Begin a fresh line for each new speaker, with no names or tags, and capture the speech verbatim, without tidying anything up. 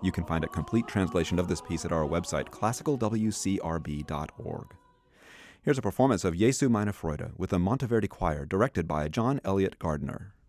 You can find a complete translation of this piece at our website, classical w c r b dot org. Here's a performance of Jesu meine Freude with the Monteverdi Choir, directed by John Elliott Gardner.